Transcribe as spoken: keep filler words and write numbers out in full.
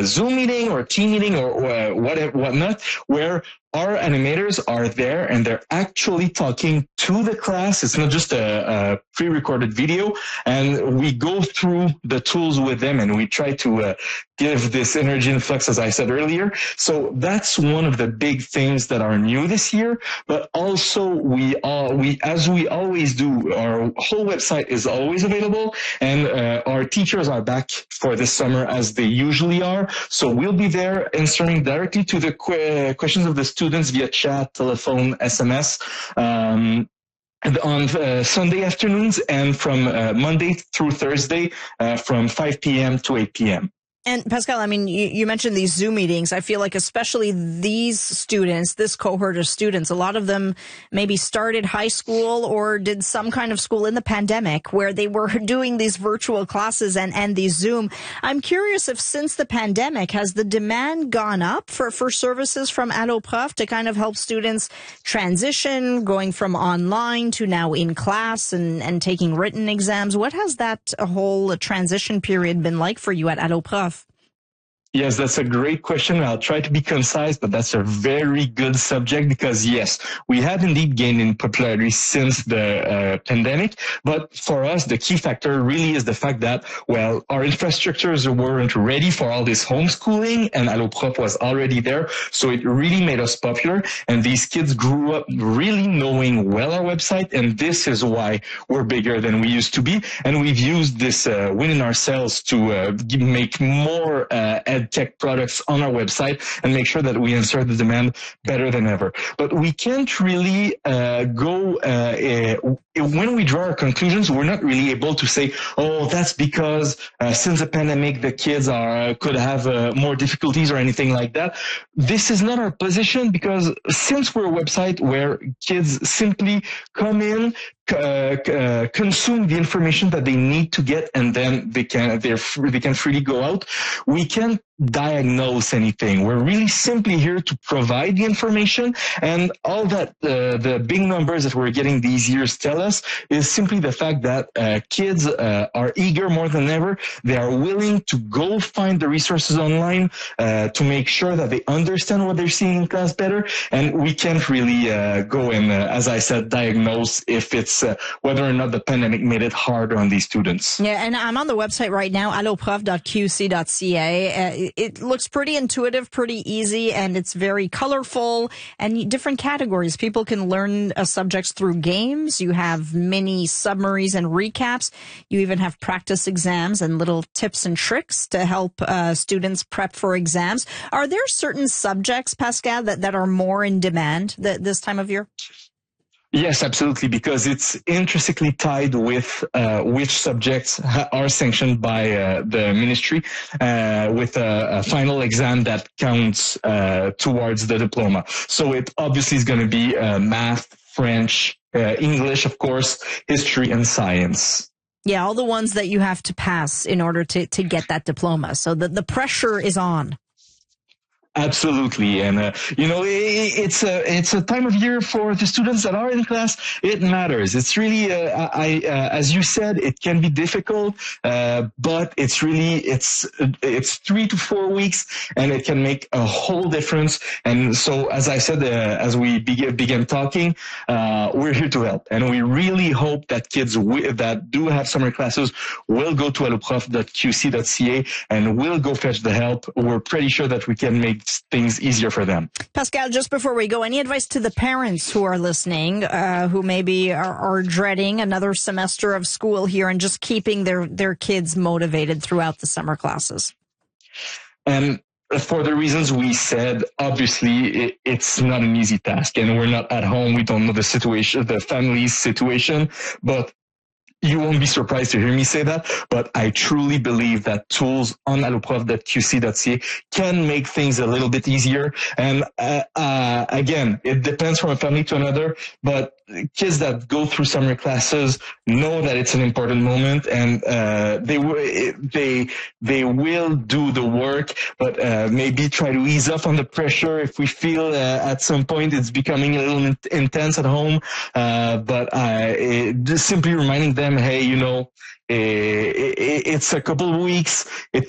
a Zoom meeting or a team meeting or, or whatever, whatnot, where our animators are there and they're actually talking to the class. It's not just a, a pre-recorded video, and we go through the tools with them and we try to uh, give this energy influx, as I said earlier. So that's one of the big things that are new this year. But also we all, we, as we always do, our whole website is always available, and uh, our teachers are back for this summer as they usually are. So we'll be there answering directly to the que- questions of the students via chat, telephone, S M S. Um, And on uh, Sunday afternoons and from uh, Monday through Thursday uh, from five p.m. to eight p.m. And Pascal, I mean, you, you mentioned these Zoom meetings. I feel like especially these students, this cohort of students, a lot of them maybe started high school or did some kind of school in the pandemic where they were doing these virtual classes and, and these Zoom. I'm curious if since the pandemic, has the demand gone up for, for services from Alloprof to kind of help students transition, going from online to now in class and, and taking written exams? What has that whole transition period been like for you at Alloprof? Yes, that's a great question. I'll try to be concise, but that's a very good subject because, yes, we have indeed gained in popularity since the uh, pandemic. But for us, the key factor really is the fact that, well, our infrastructures weren't ready for all this homeschooling, and Alloprof was already there. So it really made us popular. And these kids grew up really knowing well our website. And this is why we're bigger than we used to be. And we've used this uh, win in ourselves to uh, make more uh, tech products on our website and make sure that we answer the demand better than ever. But we can't really uh, go, uh, uh, when we draw our conclusions, we're not really able to say, oh, that's because uh, since the pandemic, the kids are could have uh, more difficulties or anything like that. This is not our position because since we're a website where kids simply come in, Uh, uh, consume the information that they need to get, and then they can they're free, they can freely go out. We can't diagnose anything. We're really simply here to provide the information, and all that uh, the big numbers that we're getting these years tell us is simply the fact that uh, kids uh, are eager more than ever. They are willing to go find the resources online uh, to make sure that they understand what they're seeing in class better, and we can't really uh, go and, uh, as I said, diagnose if it's Uh, whether or not the pandemic made it harder on these students. Yeah, and I'm on the website right now, alloprof dot q c dot c a. Uh, it looks pretty intuitive, pretty easy, and it's very colorful and different categories. People can learn uh, subjects through games. You have mini summaries and recaps. You even have practice exams and little tips and tricks to help uh, students prep for exams. Are there certain subjects, Pascal, that, that are more in demand th- this time of year? Yes, absolutely, because it's intrinsically tied with uh, which subjects ha- are sanctioned by uh, the ministry uh, with a, a final exam that counts uh, towards the diploma. So it obviously is going to be uh, math, French, uh, English, of course, history, and science. Yeah, all the ones that you have to pass in order to, to get that diploma. So the, the pressure is on. Absolutely, and uh, you know it, it's a it's a time of year for the students that are in class. It matters. It's really, uh, I uh, as you said, it can be difficult, uh, but it's really it's it's three to four weeks, and it can make a whole difference. And so, as I said, uh, as we begin began talking, uh, we're here to help, and we really hope that kids w- that do have summer classes will go to alloprof dot q c dot c a and will go fetch the help. We're pretty sure that we can make things easier for them. Pascal, just before we go, any advice to the parents who are listening, uh, who maybe are, are dreading another semester of school here and just keeping their, their kids motivated throughout the summer classes? And for the reasons we said, obviously it, it's not an easy task, and we're not at home. We don't know the situation, the family's situation, but you won't be surprised to hear me say that, but I truly believe that tools on alloprof dot q c dot c a can make things a little bit easier. And uh, uh, again, it depends from a family to another, but kids that go through summer classes know that it's an important moment, and uh, they w- they they will do the work, but uh, maybe try to ease up on the pressure if we feel uh, at some point it's becoming a little in- intense at home. Uh, but uh, it, just simply reminding them, hey, you know, it, it, it's a couple of weeks. It